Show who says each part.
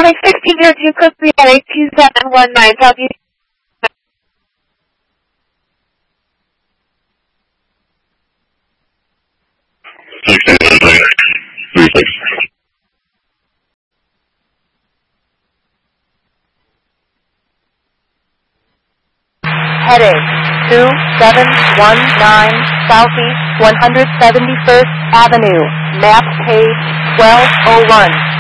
Speaker 1: 2016 here, Duke 32719, Southeast.
Speaker 2: Heading 2719 Southeast 171st Avenue, map page 1201.